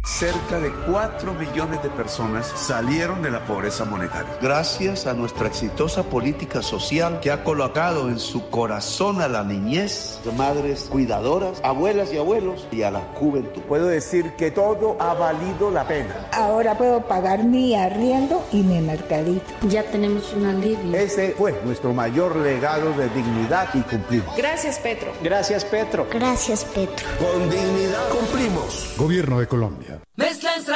Cerca de 4 millones de personas salieron de la pobreza monetaria. Gracias a nuestra exitosa política social que ha colocado en su corazón a la niñez, madres cuidadoras, abuelas y abuelos y a la juventud. Puedo decir que todo ha valido la pena. Ahora puedo pagar mi arriendo y mi mercadito. Ya tenemos un alivio. Ese fue nuestro mayor legado de dignidad y cumplimos. Gracias, Petro. Gracias, Petro. Gracias, Petro. Con dignidad cumplimos. Gobierno de Colombia.